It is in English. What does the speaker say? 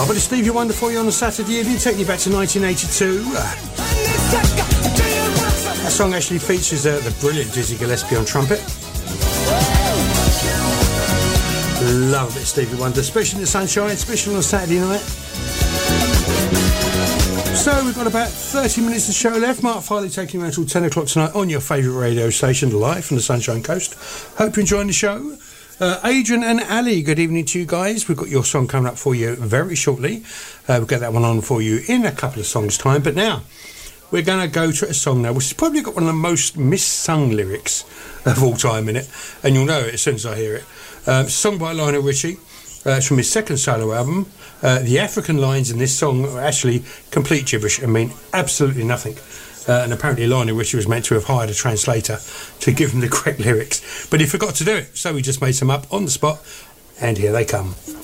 I've got a Stevie Wonder for you on a Saturday evening, taking you back to 1982. That song actually features the brilliant Dizzy Gillespie on trumpet. Love a bit of Stevie Wonder, especially in the sunshine, especially on a Saturday night. So we've got about 30 minutes of show left. Mark Farley taking you until 10 o'clock tonight on your favourite radio station, live from the Sunshine Coast. Hope you're enjoying the show. Adrian and Ali, good evening to you guys. We've got your song coming up for you very shortly. We'll get that one on for you in a couple of songs' time. But now, we're going to go to a song now, which has probably got one of the most missung lyrics of all time in it. And you'll know it as soon as I hear it. It's a song by Lionel Richie. It's from his second solo album. The African lines in this song are actually complete gibberish. I mean, absolutely nothing. And apparently Lionel Richie was meant to have hired a translator to give him the correct lyrics. But he forgot to do it, so he just made some up on the spot. And here they come.